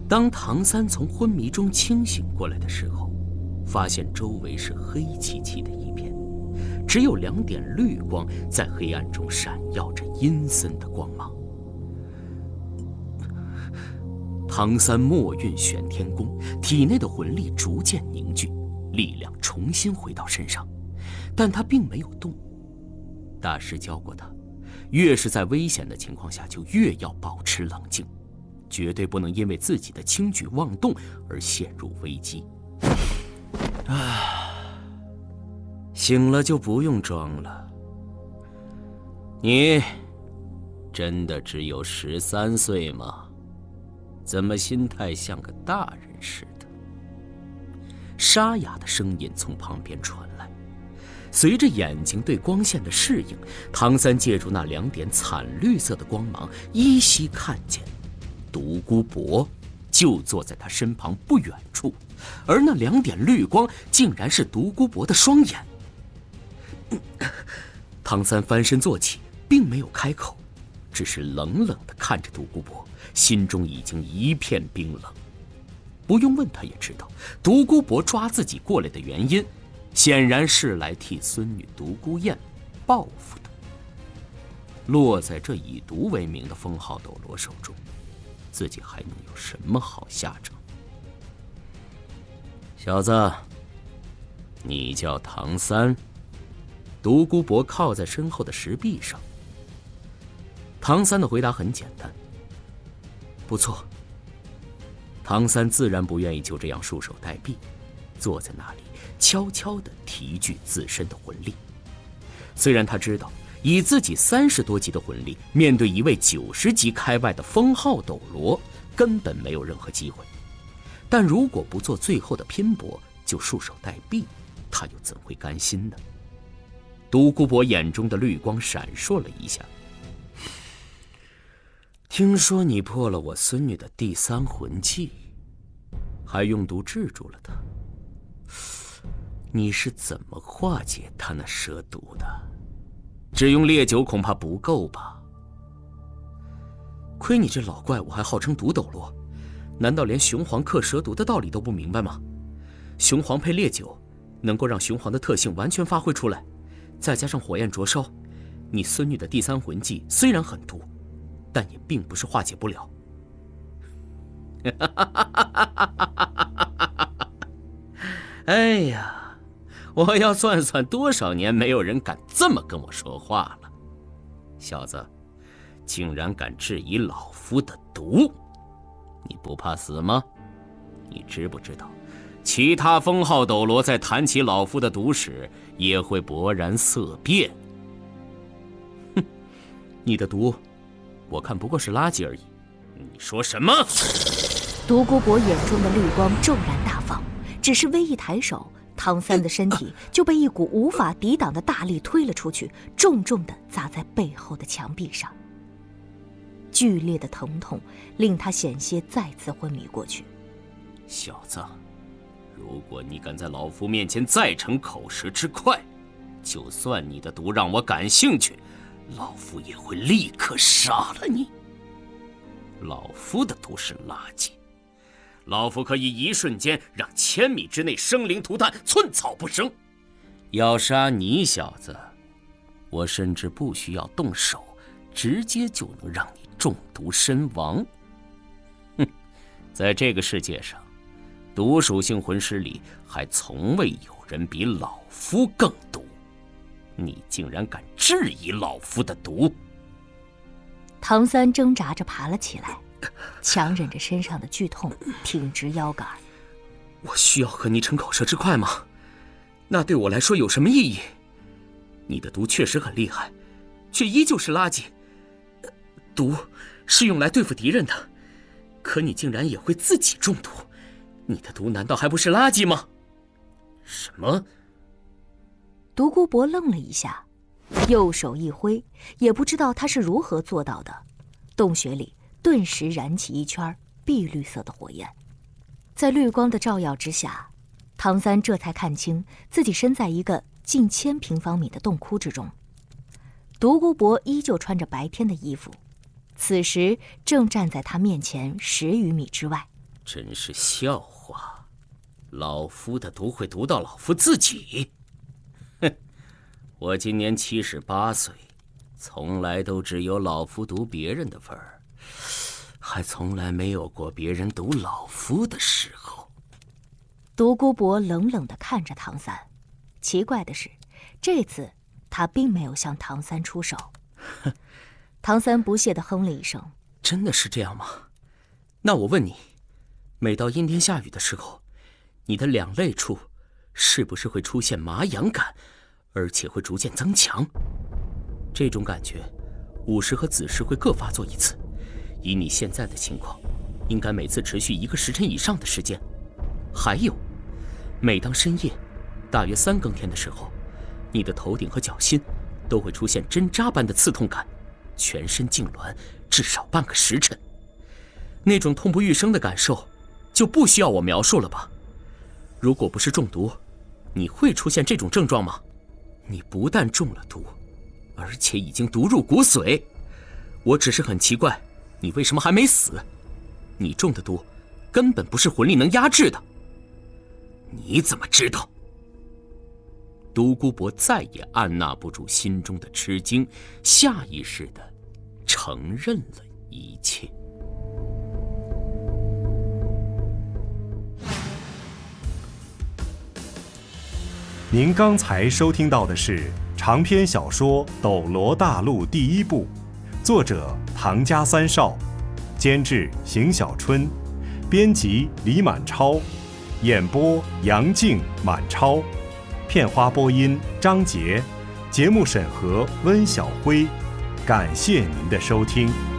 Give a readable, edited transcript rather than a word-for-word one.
当唐三从昏迷中清醒过来的时候，发现周围是黑漆漆的一片，只有2点绿光在黑暗中闪耀着阴森的光芒。唐三默运玄天功，体内的魂力逐渐凝聚，力量重新回到身上，但他并没有动。大师教过他，越是在危险的情况下，就越要保持冷静，绝对不能因为自己的轻举妄动而陷入危机。醒了就不用装了。你真的只有13岁吗？怎么心态像个大人似的？沙哑的声音从旁边传来。随着眼睛对光线的适应，唐三借助那2点惨绿色的光芒，依稀看见独孤博就坐在他身旁不远处，而那2点绿光竟然是独孤博的双眼。唐三翻身坐起，并没有开口，只是冷冷地看着独孤博，心中已经一片冰冷。不用问他也知道，独孤博抓自己过来的原因，显然是来替孙女独孤雁报复的。落在这以毒为名的封号斗罗手中，自己还能有什么好下场？小子，你叫唐三？独孤博靠在身后的石壁上。唐三的回答很简单：不错。唐三自然不愿意就这样束手待毙，坐在那里悄悄地提聚自身的魂力。虽然他知道以自己30多级的魂力，面对一位90级开外的封号斗罗根本没有任何机会，但如果不做最后的拼搏，就束手待毙，他又怎会甘心呢？独孤博眼中的绿光闪烁了一下。听说你破了我孙女的第3魂技，还用毒制住了她，你是怎么化解她那蛇毒的？只用烈酒恐怕不够吧？亏你这老怪物还号称毒斗罗，难道连雄黄克蛇毒的道理都不明白吗？雄黄配烈酒，能够让雄黄的特性完全发挥出来，再加上火焰灼烧，你孙女的第3魂技虽然很毒，但也并不是化解不了。哎呀，我要算算多少年没有人敢这么跟我说话了。小子，竟然敢质疑老夫的毒，你不怕死吗？你知不知道，其他封号斗罗在谈起老夫的毒时也会勃然色变。哼，你的毒我看不过是垃圾而已。你说什么？ 独孤博眼中的绿光骤然大放，只是微一抬手，唐三的身体就被一股无法抵挡的大力推了出去，重重地砸在背后的墙壁上。剧烈的疼痛令他险些再次昏迷过去。 小子，如果你敢在老夫面前再逞口舌之快，就算你的毒让我感兴趣，老夫也会立刻杀了你。老夫的毒是垃圾，老夫可以一瞬间让1000米之内生灵涂炭，寸草不生。要杀你小子，我甚至不需要动手，直接就能让你中毒身亡。哼，在这个世界上，毒属性魂师里还从未有人比老夫更毒，你竟然敢质疑老夫的毒！ 唐三挣扎着爬了起来，强忍着身上的剧痛，挺直腰杆。 我需要和你逞口舌之快吗？那对我来说有什么意义？你的毒确实很厉害，却依旧是垃圾。毒是用来对付敌人的，可你竟然也会自己中毒，你的毒难道还不是垃圾吗？什么？ 独孤博愣了一下，右手一挥，也不知道他是如何做到的，洞穴里顿时燃起一圈碧绿色的火焰。在绿光的照耀之下，唐三这才看清自己身在一个近1000平方米的洞窟之中。独孤博依旧穿着白天的衣服，此时正站在他面前10余米之外。 真是笑话！老夫的毒会毒到老夫自己？哼！我今年78岁，从来都只有老夫毒别人的份儿，还从来没有过别人毒老夫的时候。 独孤博冷冷地看着唐三，奇怪的是，这次他并没有向唐三出手。唐三不屑地哼了一声：“ 真的是这样吗？那我问你，每到阴天下雨的时候，你的两肋处是不是会出现麻痒感，而且会逐渐增强？这种感觉，午时和子时会各发作一次。以你现在的情况，应该每次持续1个时辰以上的时间。还有，每当深夜，大约3更天的时候，你的头顶和脚心都会出现针扎般的刺痛感，全身痉挛，至少半个时辰。那种痛不欲生的感受，就不需要我描述了吧？如果不是中毒，你会出现这种症状吗？你不但中了毒，而且已经毒入骨髓。我只是很奇怪，你为什么还没死？你中的毒根本不是魂力能压制的。你怎么知道？独孤博再也按捺不住心中的吃惊，下意识地承认了一切。 您刚才收听到的是长篇小说《斗罗大陆》第1部，作者唐家三少，监制邢小春，编辑李满超，演播杨静、满超，片花播音张杰，节目审核温小辉。感谢您的收听。